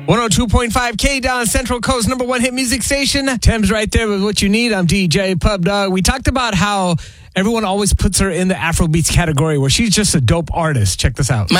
102.5 K Down, Central Coast, number one hit music station. Tim's right there with what you need. I'm DJ Pub Dog. We talked about how everyone always puts her in the Afrobeats category where she's just a dope artist. Check this out.